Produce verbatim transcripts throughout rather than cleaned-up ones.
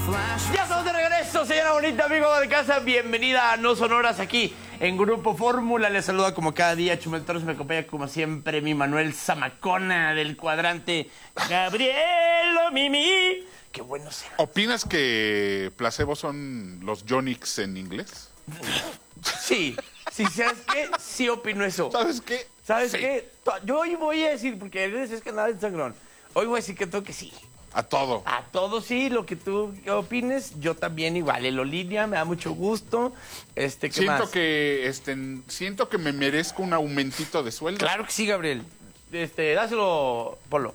Ya estamos de regreso, señora bonita, amigo de casa. Bienvenida a No Sonoras aquí en Grupo Fórmula. Les saluda como cada día Chumel Torres. Me acompaña como siempre mi Manuel Zamacona del cuadrante. Gabrielo Mimi. Qué bueno será. ¿Opinas que placebo son los Yonix en inglés? Sí, sí, ¿sabes qué? Sí opino eso. ¿Sabes qué? ¿Sabes Sí. qué? Yo hoy voy a decir, porque es que nada de sangrón. Hoy voy a decir que tengo que sí. A todo. A todo sí, lo que tú opines, yo también igual. El Olivia, me da mucho gusto. Este, ¿qué Siento más? que este, siento que me merezco un aumentito de sueldo. Claro que sí, Gabriel. Este, dáselo, Polo.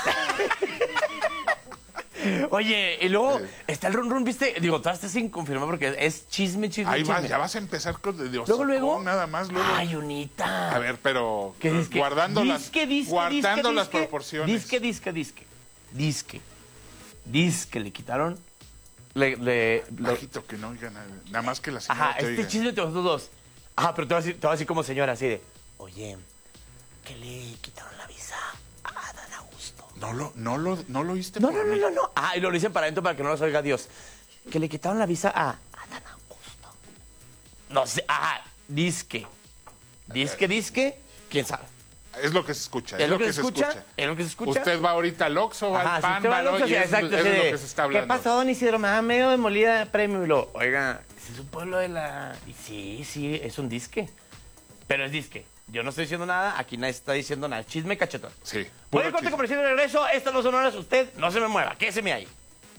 Oye, y luego está el run run, ¿viste? Digo, todavía estás sin confirmar porque es chisme, chisme, Ahí chisme. vas, ya vas a empezar con de Dios. Luego, luego. Nada más, luego. Ay, Unita. A ver, pero ¿Qué disque? guardando las, Disque, disque, guardando disque, las disque. proporciones. Disque, disque, disque. Disque. Disque le quitaron. Le, le, lo- Bajito, que no oigan nada, nada más que la señora Ajá, te este oiga. chisme te los dos. Ajá, pero te vas a decir, te vas a decir como señora, así de, oye, que le quitaron la visa a Adán Augusto. ¿No lo, no lo, no lo oíste No, por no, no, mí? no, no. Ah, y lo dicen para adentro para que no los oiga Dios. Que le quitaron la visa a Adán Augusto. No sé, ajá, disque. Disque, disque, quién sabe. Es lo que se escucha. Es lo que se escucha, es lo que se escucha. Usted va ahorita al Oxxo, va Ajá, al si Pan, usted va va al al Oxxo, y sí, es, exacto, es sí, de lo de, que se está hablando. ¿qué pasó, don Isidro? Me da medio demolida de premio. Y lo, oiga, ¿se supo lo de la...? Y sí, sí, es un disque. Pero es disque. Yo no estoy diciendo nada, aquí nadie está diciendo nada. Chisme cachetón. Sí. Voy puro a corte chisme. comercial de regreso. Estas no son horas. Usted no se me mueva. Quédese ahí.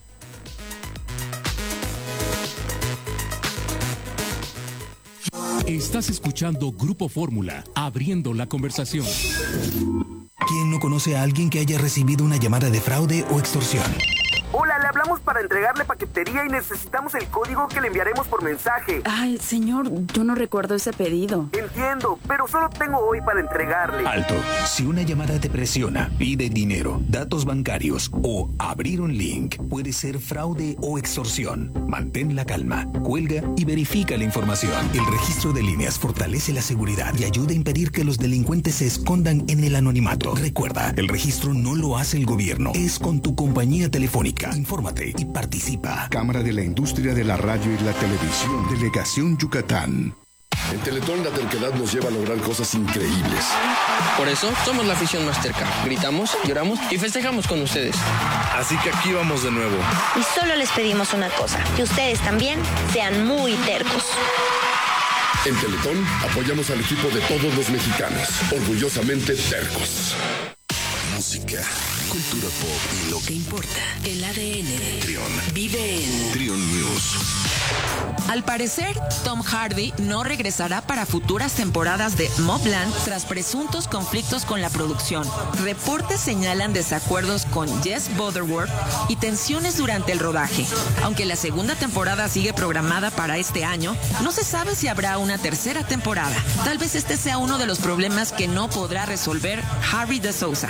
Estás escuchando Grupo Fórmula, abriendo la conversación. ¿Quién no conoce a alguien que haya recibido una llamada de fraude o extorsión? Hola, le hablamos para entregarle paquetería y necesitamos el código que le enviaremos por mensaje. Ay, señor, yo no recuerdo ese pedido. Entiendo, pero solo tengo hoy para entregarle. Alto. Si una llamada te presiona, pide dinero, datos bancarios o abrir un link, puede ser fraude o extorsión. Mantén la calma, cuelga y verifica la información. El registro de líneas fortalece la seguridad y ayuda a impedir que los delincuentes se escondan en el anonimato. Recuerda, el registro no lo hace el gobierno, es con tu compañía telefónica. Infórmate y participa. Cámara de la Industria de la Radio y la Televisión. Delegación Yucatán. En Teletón la terquedad nos lleva a lograr cosas increíbles. Por eso somos la afición más terca. Gritamos, lloramos y festejamos con ustedes. Así que aquí vamos de nuevo. Y solo les pedimos una cosa, que ustedes también sean muy tercos. En Teletón apoyamos al equipo de todos los mexicanos. Orgullosamente tercos. Música, cultura pop y lo que importa. El A D N Trión. vive en Trión News. Al parecer, Tom Hardy no regresará para futuras temporadas de Mobland tras presuntos conflictos con la producción. Reportes señalan desacuerdos con Jess Butterworth y tensiones durante el rodaje. Aunque la segunda temporada sigue programada para este año, no se sabe si habrá una tercera temporada. Tal vez este sea uno de los problemas que no podrá resolver Harry de Sousa.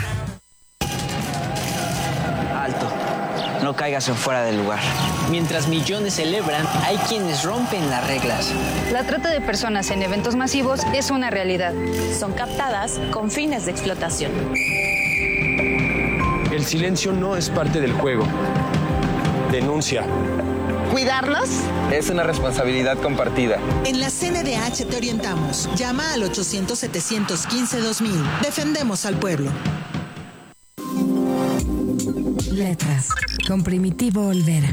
Alto. No caigas en fuera del lugar. Mientras millones celebran, hay quienes rompen las reglas. La trata de personas en eventos masivos es una realidad. Son captadas con fines de explotación. El silencio no es parte del juego. Denuncia. ¿Cuidarlos? Es una responsabilidad compartida. En la C N D H te orientamos. Llama al ochocientos, setecientos quince, dos mil. Defendemos al pueblo. Letras, con Primitivo Olvera.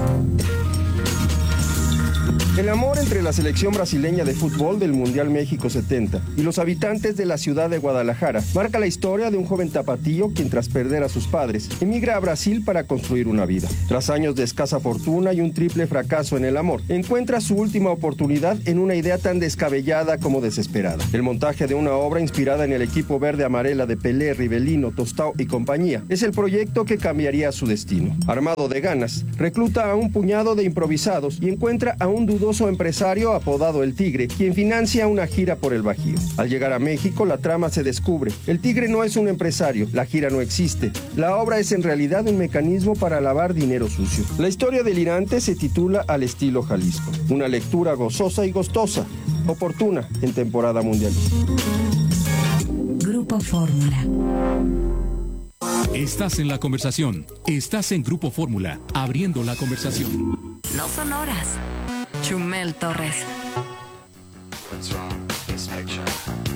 El amor entre la selección brasileña de fútbol del Mundial México setenta y los habitantes de la ciudad de Guadalajara marca la historia de un joven tapatío quien tras perder a sus padres emigra a Brasil para construir una vida. Tras años de escasa fortuna y un triple fracaso en el amor, encuentra su última oportunidad en una idea tan descabellada como desesperada. El montaje de una obra inspirada en el equipo verde amarela de Pelé, Rivelino, Tostao y compañía es el proyecto que cambiaría su destino. Armado de ganas, recluta a un puñado de improvisados y encuentra a un dudoso empresario apodado El Tigre, quien financia una gira por el Bajío. Al llegar a México, la trama se descubre. El Tigre no es un empresario, la gira no existe. La obra es en realidad un mecanismo para lavar dinero sucio. La historia delirante se titula Al estilo Jalisco. Una lectura gozosa y gustosa, oportuna en temporada mundialista. Grupo Fórmula. Estás en la conversación. Estás en Grupo Fórmula, abriendo la conversación. No son horas. Chumel Torres. What's wrong? This picture.